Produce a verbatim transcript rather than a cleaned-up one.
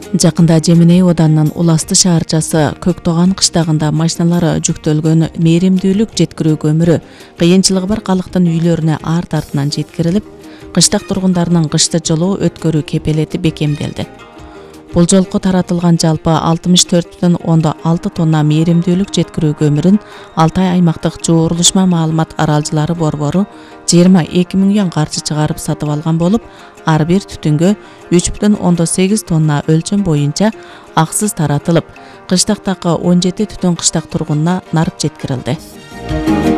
Жакында Жеменей Оданынын Уласты шаарчасы Көктоган кыштагында машиналары жүктөлгөн мээримдүүлүк жеткирүү көмүрү кыйынчылыгы бар калктын үйлөрүнө арт артынан жеткирилип, кыштак тургундарынын кышты жылуу өткөрүү кепелети бекемделди. Бул жолку таратылган жалпы алтымыш төрт бүтүн ондон алты тонна мээримдүүлүк жеткирүү көмүрүн Алтай аймактык жуурулушма маалымат аралжылары борбору жыйырма эки миллион каржы чыгарып сатып алган болуп, ар бир түтүнгө үч бүтүн ондон сегиз тонна өлчөм боюнча аксыз таратылып, кыштактагы он жети түтүн кыштак тургунуна нарып жеткирилди.